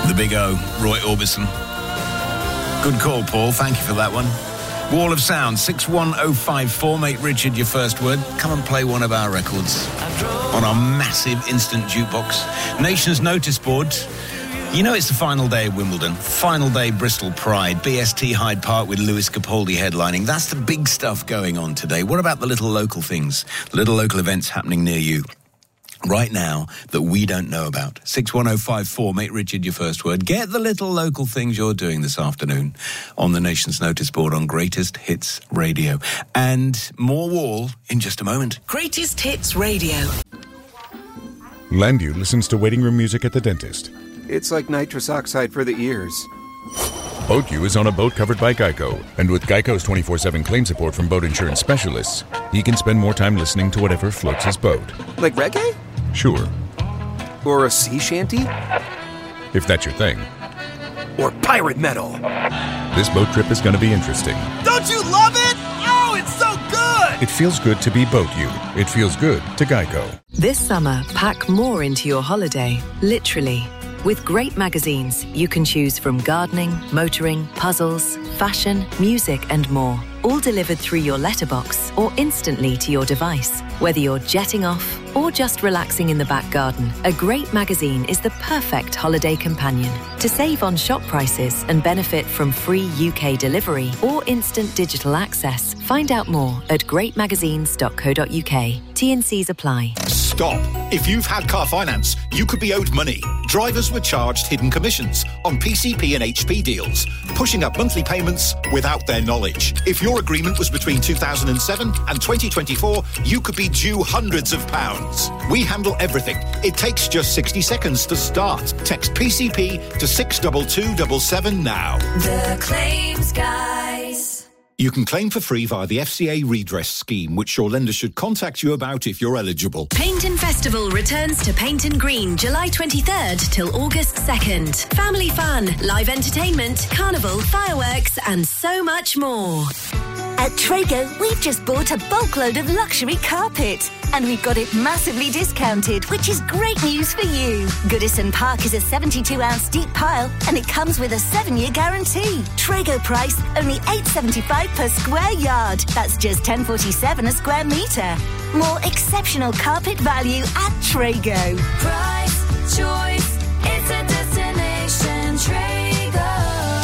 The Big O, Roy Orbison. Good call, Paul. Thank you for that one. Wall of Sound, 61054. Make Richard your first word. Come and play one of our records on our massive instant jukebox. Nation's notice board. You know it's the final day of Wimbledon. Final day Bristol Pride. BST Hyde Park with Lewis Capaldi headlining. That's the big stuff going on today. What about the little local things? The little local events happening near you right now that we don't know about? 61054, make Richard your first word. Get the little local things you're doing this afternoon on the Nation's notice board on Greatest Hits Radio. And more Wall in just a moment. Greatest Hits Radio. Landu listens to waiting room music at the dentist. It's like nitrous oxide for the ears. BoatU is on a boat covered by Geico, and with Geico's 24/7 claim support from boat insurance specialists, he can spend more time listening to whatever floats his boat. Like reggae? Sure. Or a sea shanty? If that's your thing. Or pirate metal? This boat trip is going to be interesting. Don't you love it? Oh, it's so good! It feels good to be BoatU. It feels good to Geico. This summer, pack more into your holiday, literally. With great magazines, you can choose from gardening, motoring, puzzles, fashion, music and more. All delivered through your letterbox or instantly to your device. Whether you're jetting off or just relaxing in the back garden, a great magazine is the perfect holiday companion. To save on shop prices and benefit from free UK delivery or instant digital access, find out more at greatmagazines.co.uk. T&Cs apply. Stop. If you've had car finance, you could be owed money. Drivers were charged hidden commissions on PCP and HP deals, pushing up monthly payments without their knowledge. If your agreement was between 2007 and 2024, you could be due hundreds of pounds. We handle everything. It takes just 60 seconds to start. Text PCP to 62277 now. The Claims Guys. You can claim for free via the FCA redress scheme, which your lender should contact you about if you're eligible. Painton Festival returns to Painton Green July 23rd till August 2nd. Family fun, live entertainment, carnival, fireworks and so much more. At Trago, we've just bought a bulk load of luxury carpet. And we've got it massively discounted, which is great news for you. Goodison Park is a 72-ounce deep pile, and it comes with a 7-year guarantee. Trago price, only $8.75 per square yard. That's just $10.47 a square metre. More exceptional carpet value at Trago. Price, choice, it's a destination. Trago.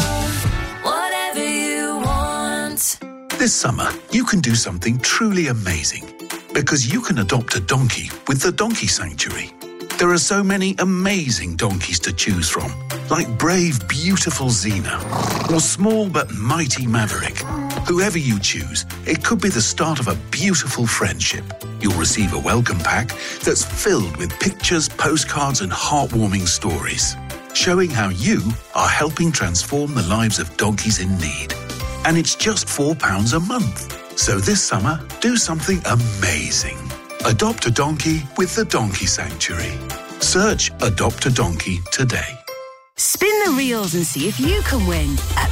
Whatever you want. This summer, you can do something truly amazing. Because you can adopt a donkey with the Donkey Sanctuary. There are so many amazing donkeys to choose from, like brave, beautiful Xena, or small but mighty Maverick. Whoever you choose, it could be the start of a beautiful friendship. You'll receive a welcome pack that's filled with pictures, postcards, and heartwarming stories, showing how you are helping transform the lives of donkeys in need. And it's just £4 a month. So this summer, do something amazing. Adopt a donkey with the Donkey Sanctuary. Search Adopt a Donkey today. Spin the reels and see if you can win at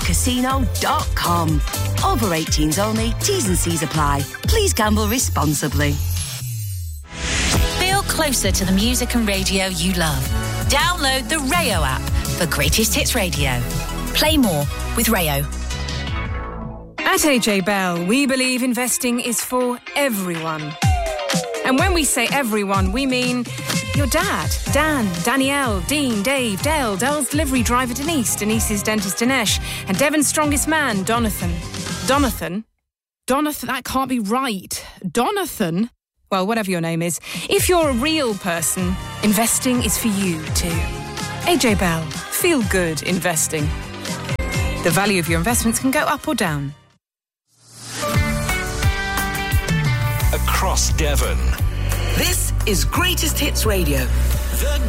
bellacasino.com. Over 18s only, T's and C's apply. Please gamble responsibly. Feel closer to the music and radio you love. Download the Rayo app for Greatest Hits Radio. Play more with Rayo. At AJ Bell, we believe investing is for everyone. And when we say everyone, we mean your dad, Dan, Danielle, Dean, Dave, Dale, Dell's delivery driver Denise, Denise's dentist Dinesh, and Devon's strongest man, Donathan. Donathan, that can't be right. Donathan? Well, whatever your name is. If you're a real person, investing is for you too. AJ Bell, feel good investing. The value of your investments can go up or down. Across Devon. This is Greatest Hits Radio. The